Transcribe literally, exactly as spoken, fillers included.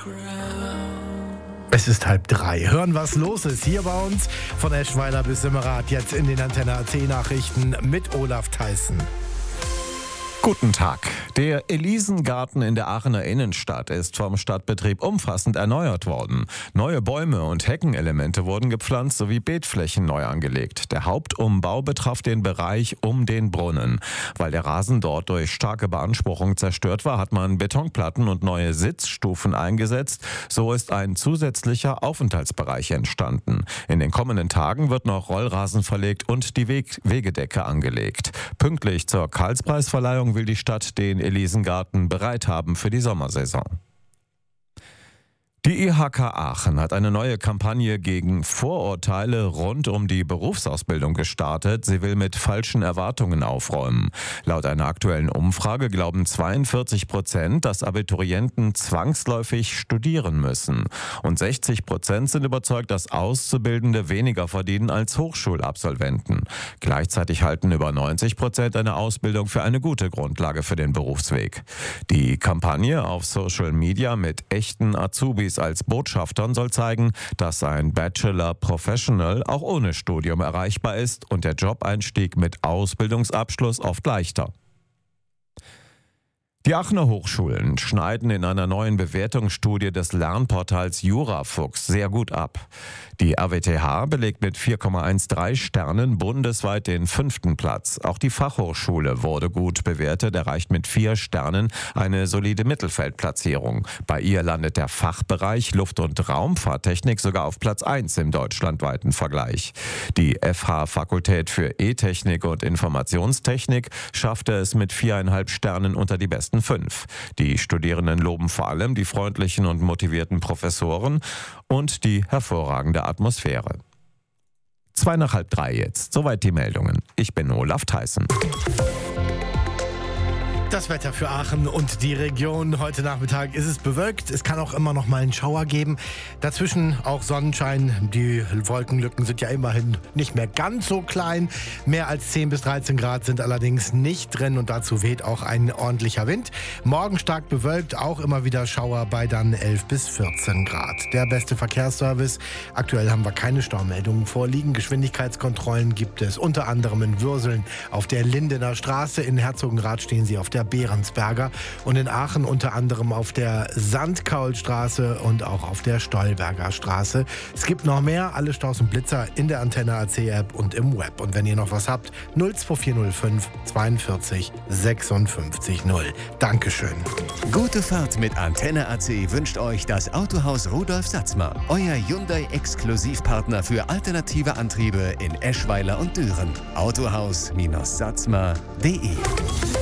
Es ist halb drei. Hören, was los ist hier bei uns von Eschweiler bis Simmerath. Jetzt in den Antenne A T Nachrichten mit Olaf Theissen. Guten Tag. Der Elisengarten in der Aachener Innenstadt ist vom Stadtbetrieb umfassend erneuert worden. Neue Bäume und Heckenelemente wurden gepflanzt sowie Beetflächen neu angelegt. Der Hauptumbau betraf den Bereich um den Brunnen. Weil der Rasen dort durch starke Beanspruchung zerstört war, hat man Betonplatten und neue Sitzstufen eingesetzt. So ist ein zusätzlicher Aufenthaltsbereich entstanden. In den kommenden Tagen wird noch Rollrasen verlegt und die Weg- Wegedecke angelegt. Pünktlich zur Karlspreisverleihung will die Stadt den Elisengarten bereit haben für die Sommersaison. Die I H K Aachen hat eine neue Kampagne gegen Vorurteile rund um die Berufsausbildung gestartet. Sie will mit falschen Erwartungen aufräumen. Laut einer aktuellen Umfrage glauben zweiundvierzig Prozent, dass Abiturienten zwangsläufig studieren müssen. Und sechzig Prozent sind überzeugt, dass Auszubildende weniger verdienen als Hochschulabsolventen. Gleichzeitig halten über neunzig Prozent eine Ausbildung für eine gute Grundlage für den Berufsweg. Die Kampagne auf Social Media mit echten Azubis als Botschaftern soll zeigen, dass ein Bachelor Professional auch ohne Studium erreichbar ist und der Jobeinstieg mit Ausbildungsabschluss oft leichter. Die Aachener Hochschulen schneiden in einer neuen Bewertungsstudie des Lernportals Jurafuchs sehr gut ab. Die R W T H belegt mit vier Komma dreizehn Sternen bundesweit den fünften Platz. Auch die Fachhochschule wurde gut bewertet, erreicht mit vier Sternen eine solide Mittelfeldplatzierung. Bei ihr landet der Fachbereich Luft- und Raumfahrttechnik sogar auf Platz eins im deutschlandweiten Vergleich. Die F H-Fakultät für E-Technik und Informationstechnik schaffte es mit viereinhalb Sternen unter die besten fünf. Die Studierenden loben vor allem die freundlichen und motivierten Professoren und die hervorragende Atmosphäre. Zwei nach halb drei jetzt. Soweit die Meldungen. Ich bin Olaf Theissen. Das Wetter für Aachen und die Region. Heute Nachmittag ist es bewölkt. Es kann auch immer noch mal einen Schauer geben. Dazwischen auch Sonnenschein. Die Wolkenlücken sind ja immerhin nicht mehr ganz so klein. Mehr als zehn bis dreizehn Grad sind allerdings nicht drin und dazu weht auch ein ordentlicher Wind. Morgen stark bewölkt, auch immer wieder Schauer bei dann elf bis vierzehn Grad. Der beste Verkehrsservice. Aktuell haben wir keine Staumeldungen vorliegen. Geschwindigkeitskontrollen gibt es unter anderem in Würseln auf der Lindener Straße. In Herzogenrath stehen sie auf der Behrensberger und in Aachen unter anderem auf der Sandkaulstraße und auch auf der Stolberger Straße. Es gibt noch mehr, alle Staus und Blitzer in der Antenne A C App und im Web. Und wenn ihr noch was habt, null zwei vier null fünf zweiundvierzig sechsundfünfzig null. Dankeschön. Gute Fahrt mit Antenne A C wünscht euch das Autohaus Rudolf Satzmer, euer Hyundai-Exklusivpartner für alternative Antriebe in Eschweiler und Düren. autohaus Bindestrich satzmer punkt de